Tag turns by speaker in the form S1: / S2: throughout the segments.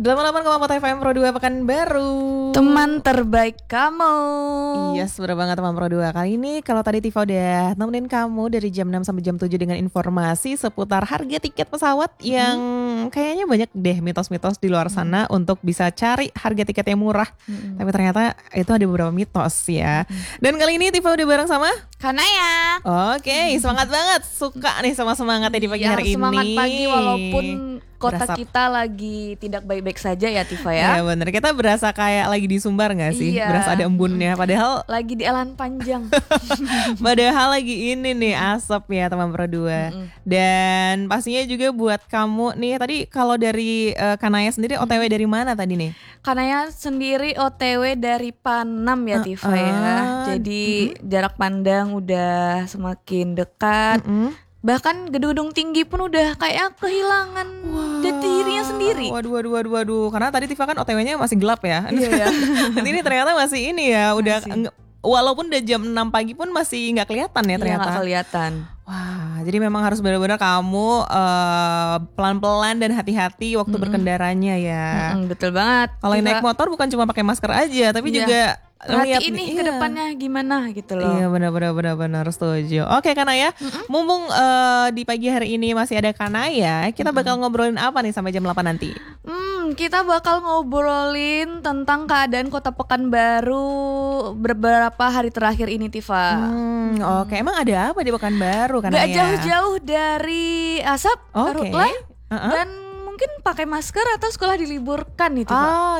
S1: 88,4 FM Pro 2 Pekanbaru.
S2: Teman terbaik kamu.
S1: Yes, bener banget teman Pro 2. Kali ini kalau tadi Tifa udah nemenin kamu dari jam 6 sampai jam 7 dengan informasi seputar harga tiket pesawat yang kayaknya banyak deh mitos-mitos di luar sana untuk bisa cari harga tiket yang murah. Tapi ternyata itu ada beberapa mitos ya. Dan kali ini Tifa udah bareng sama
S2: Kanaya.
S1: Oke, semangat banget. Suka nih sama semangatnya di pagi hari ini.
S2: Semangat pagi walaupun kota
S1: berasa
S2: kita lagi tidak baik-baik saja ya Tifa ya.
S1: Iya bener, kita berasa kayak lagi di Sumbar gak sih?
S2: Iya.
S1: Berasa ada embunnya, padahal
S2: lagi di Elan Panjang.
S1: padahal lagi ini nih asap ya teman Pro 2. Dan pastinya juga buat kamu nih, tadi kalau dari Kanaya sendiri OTW dari mana tadi nih?
S2: Kanaya sendiri OTW dari Panam ya Tifa ya. Jadi jarak pandang udah semakin dekat. Bahkan gedung-gedung tinggi pun udah kayak kehilangan jati dirinya sendiri.
S1: Waduh. Karena tadi Tifa kan OTW-nya masih gelap ya.
S2: Iya ya.
S1: Dan ini ternyata masih ini ya, udah walaupun udah jam 6 pagi pun masih nggak kelihatan ya ternyata.
S2: Iya, nggak kelihatan.
S1: Wah, jadi memang harus benar-benar kamu pelan-pelan dan hati-hati waktu berkendaranya ya.
S2: Betul banget.
S1: Kalau naik motor bukan cuma pakai masker aja, tapi juga lihat
S2: ini ke depannya gimana gitu loh.
S1: Iya benar setuju. Oke Kanaya, mumpung di pagi hari ini masih ada Kanaya, kita bakal ngobrolin apa nih sampai jam 8 nanti?
S2: Kita bakal ngobrolin tentang keadaan Kota Pekanbaru beberapa hari terakhir ini Tifa.
S1: Oke, emang ada apa di Pekanbaru Kanaya?
S2: Gak jauh-jauh dari asap, karhutlah, dan mungkin pakai masker atau sekolah diliburkan nih Tifa.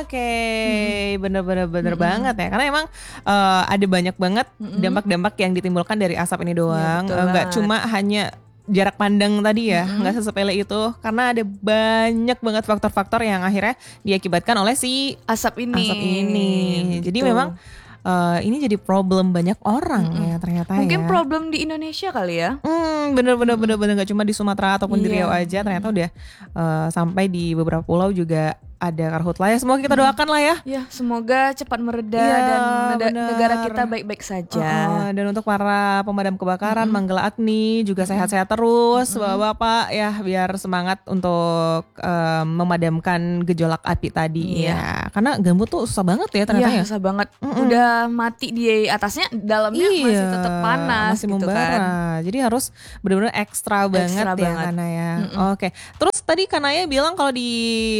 S1: Bener banget ya. Karena emang ada banyak banget dampak-dampak yang ditimbulkan dari asap ini doang. Gak cuma hanya jarak pandang tadi ya, nggak sesepele itu, karena ada banyak banget faktor-faktor yang akhirnya diakibatkan oleh si
S2: asap ini.
S1: Jadi memang ini jadi problem banyak orang ya ternyata.
S2: Mungkin
S1: ya.
S2: problem di Indonesia kali ya.
S1: Bener nggak cuma di Sumatera ataupun di Riau aja, ternyata udah sampai di beberapa pulau juga ada karhutlah ya. Semoga kita doakan lah ya.
S2: Ya, semoga cepat mereda dan negara kita baik-baik saja.
S1: Dan untuk para pemadam kebakaran Manggala Agni juga sehat-sehat terus, Bapak-bapak ya, biar semangat untuk memadamkan gejolak api tadi ya. Karena gambut tuh susah banget ya ternyata ya.
S2: Susah banget. Udah mati di atasnya, dalamnya masih tetap panas
S1: masih
S2: gitu
S1: membara.
S2: kan.
S1: Jadi harus benar-benar ekstra banget ya Kanaya. Oke. Terus tadi Kanaya bilang kalau di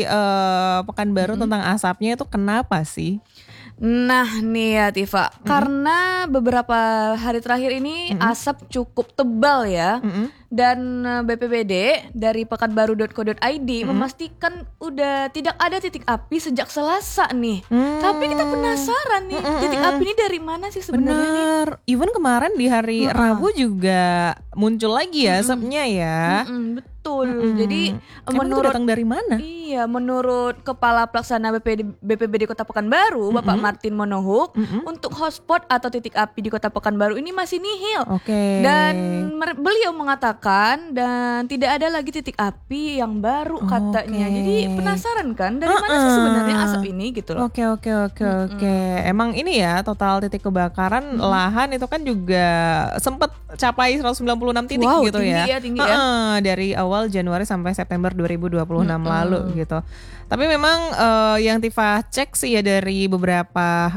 S1: Pekanbaru tentang asapnya itu kenapa sih?
S2: Nah nih ya Tifa, karena beberapa hari terakhir ini asap cukup tebal ya. Dan BPBD dari pekanbaru.co.id memastikan udah tidak ada titik api sejak Selasa nih. Tapi kita penasaran nih, titik api ini dari mana sih sebenarnya?
S1: Bener, even kemarin di hari Rabu juga muncul lagi ya asapnya ya.
S2: Betul. Jadi
S1: menurut datang dari mana?
S2: Iya, menurut Kepala Pelaksana BPBD Kota Pekanbaru, Bapak Martin Monohuk, untuk hotspot atau titik api di Kota Pekanbaru ini masih nihil. Dan beliau mengatakan dan tidak ada lagi titik api yang baru katanya. Jadi penasaran kan dari mana sih sebenarnya asap ini gitu loh.
S1: Oke. Emang ini ya total titik kebakaran lahan itu kan juga sempat capai 196 titik gitu ya.
S2: Tinggi ya.
S1: Dari awal Januari sampai September 2026 lalu gitu. Tapi memang yang Tifa cek sih ya dari beberapa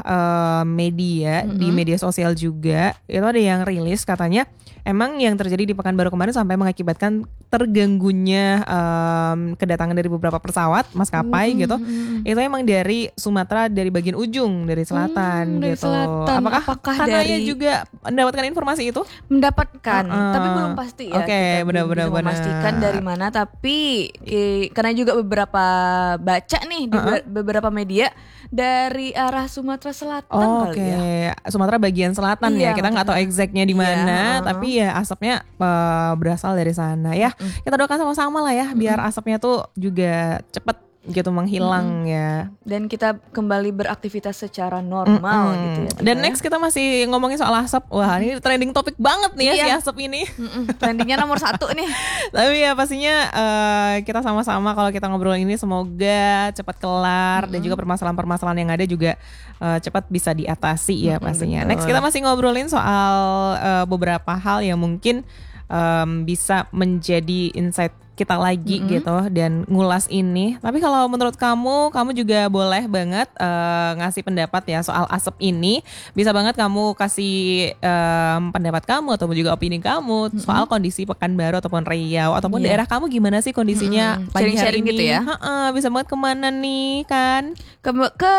S1: media di media sosial juga, itu ada yang rilis katanya emang yang terjadi di Pekanbaru kemarin sampai mengakibatkan terganggunya kedatangan dari beberapa pesawat maskapai gitu. Itu emang dari Sumatera, dari bagian ujung, dari selatan
S2: dari
S1: gitu.
S2: selatan.
S1: Apakah Kanaya juga mendapatkan informasi itu?
S2: Mendapatkan, tapi belum pasti ya.
S1: Oke, benar-benar
S2: memastikan dari mana, tapi karena juga beberapa baca nih di beberapa media dari arah Sumatera Selatan kali ya.
S1: Sumatera bagian selatan ya. Kita nggak tahu exactnya di mana, tapi ya asapnya berasal dari sana ya. Kita doakan sama-sama lah ya, biar asapnya tuh juga cepet gitu menghilang ya.
S2: Dan kita kembali beraktivitas secara normal gitu ya.
S1: Dan next kita masih ngomongin soal asap. Wah, ini trending topik banget nih ya si asap ini.
S2: Trendingnya nomor 1 nih.
S1: Tapi ya pastinya kita sama-sama kalau kita ngobrol ini semoga cepat kelar dan juga permasalahan-permasalahan yang ada juga cepat bisa diatasi ya pastinya. Next kita masih ngobrolin soal beberapa hal yang mungkin bisa menjadi insight kita lagi gitu dan ngulas ini. Tapi kalau menurut kamu juga boleh banget ngasih pendapat ya soal asap ini. Bisa banget kamu kasih pendapat kamu ataupun juga opini kamu soal kondisi Pekanbaru ataupun Riau ataupun daerah kamu gimana sih kondisinya pagi hari ini?
S2: Gitu ya.
S1: Bisa banget kemana nih kan?
S2: Ke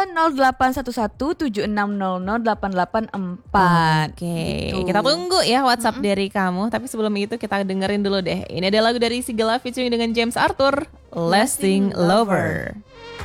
S2: 0811-7600-884.
S1: Oke, kita tunggu ya WhatsApp dari kamu. Tapi sebelum itu kita dengerin dulu deh. Ini ada lagu dari Sigala featuring dengan James Arthur, Lasting Lover.